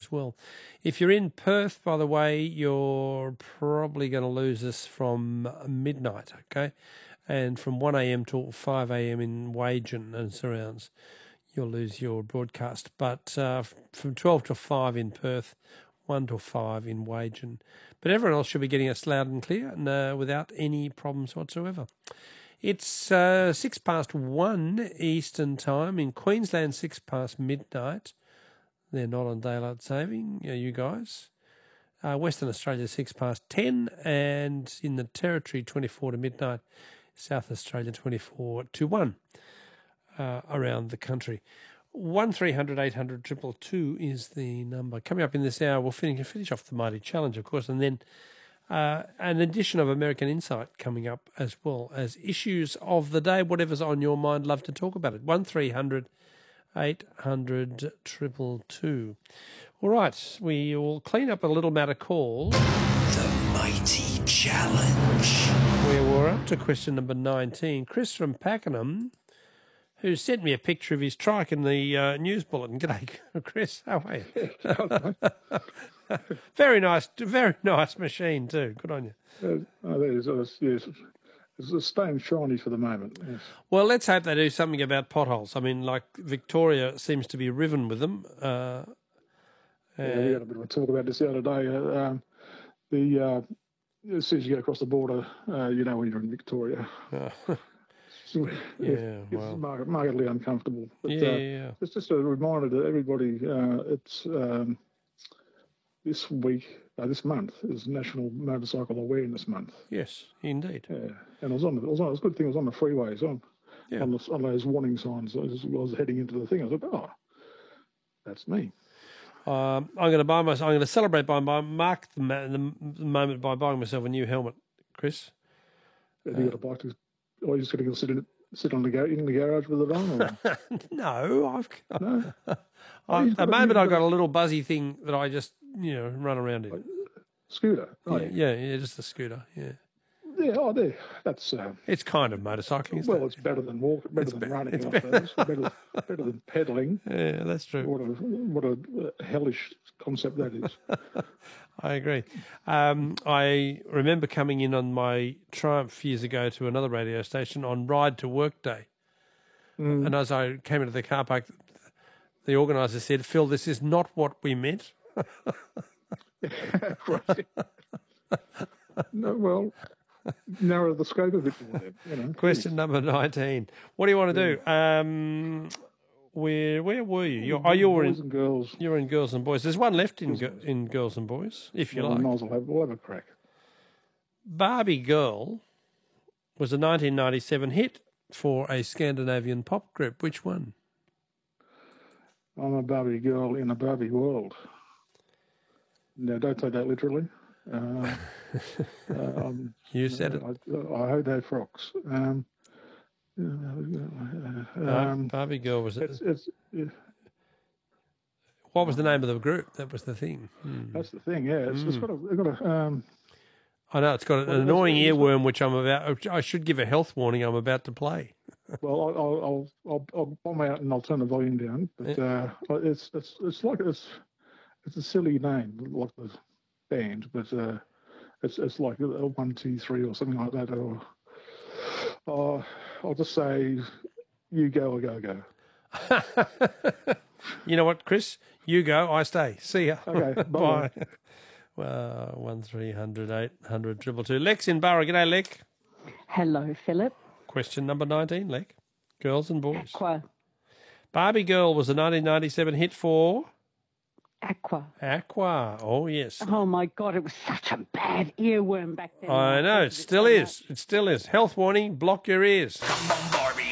as well. If you're in Perth, by the way, you're probably going to lose us from midnight, okay? And from 1 a.m. till 5 a.m. in Wagen and surrounds, you'll lose your broadcast. But from 12 to 5 in Perth, 1 to 5 in Wagen. But everyone else should be getting us loud and clear and without any problems whatsoever. It's 1:06 Eastern Time. In Queensland, 6 past midnight. They're not on daylight saving, you guys. Western Australia, 6 past 10. And in the Territory, 24 to midnight. South Australia, 24 to 1 around the country. 1300 800 222 is the number. Coming up in this hour, we'll finish off the Mighty Challenge, of course, and then an edition of American Insight coming up, as well as issues of the day, whatever's on your mind. Love to talk about it. 1300 800 222. All right, we will clean up a little matter called The Mighty Challenge, where we're up to question number 19. Chris from Pakenham, who sent me a picture of his trike in the news bulletin. G'day, Chris. How are you? Very nice machine too. Good on you. Yes. It's staying shiny for the moment. Yes. Well, let's hope they do something about potholes. I mean, like Victoria seems to be riven with them. We had a bit of a talk about this the other day. As soon as you go across the border, when you're in Victoria. It's markedly uncomfortable. But, it's just a reminder to everybody. It's this month is National Motorcycle Awareness Month. Yes, indeed. Yeah, and it was a good thing. I was on the freeways on those warning signs. I was heading into the thing. I thought, that's me. I'm going to celebrate by mark the moment by buying myself a new helmet, Chris. Have you got a bike or are you just going to sit in the garage with it on? Or? No, No. At the moment I've got a little buzzy thing that I just run around in. Scooter. Right? Yeah, just a scooter. Yeah. Yeah. There. That's. It's kind of motorcycling. Isn't it's better than walking, than running. It's better than pedaling. Yeah, that's true. What a hellish concept that is. I agree. I remember coming in on my Triumph years ago to another radio station on Ride to Work Day. And as I came into the car park, the organiser said, "Phil, this is not what we meant." Right. No, well, narrow the scope of it more then. Question number 19. What do you want to do? Where were you? You were in Boys and Girls. You were in Girls and Boys. There's one left in Girls and Boys, if you like. We'll have a crack. Barbie Girl was a 1997 hit for a Scandinavian pop group. Which one? I'm a Barbie girl in a Barbie world. No, don't take that literally. You said it. I hope they frocks. Barbie Girl was it? What was the name of the group? That was the thing. That's the thing. Yeah, it's got a. I know it's got an annoying earworm, which I should give a health warning. I'm about to play. Well, I'll bomb out and I'll turn the volume down. But it's a silly name, like the band, but it's like a 1, 2, 3 or something like that. Or I'll just say, you go or go. You know what, Chris? You go, I stay. See ya. Okay, bye. 1300 800 222. Lex in Barra. G'day, Lex. Hello, Philip. Question number 19, Lex. Girls and Boys. Aqua. Barbie Girl was a 1997 hit for... Aqua. Oh, yes. Oh, my God, it was such a bad earworm back then. I know, it still is. It still is. Health warning, block your ears.